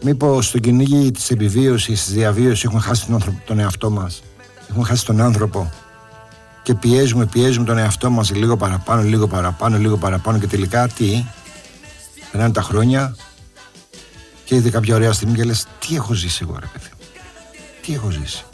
Μήπως στον κυνήγι της επιβίωσης, της διαβίωσης έχουμε χάσει τον εαυτό μας, έχουμε χάσει τον άνθρωπο και πιέζουμε τον εαυτό μας λίγο παραπάνω και τελικά τι, περνάνε τα χρόνια και είδε κάποια ωραία στιγμή και λες τι έχω ζήσει εγώ ρε παιδί, τι έχω ζήσει.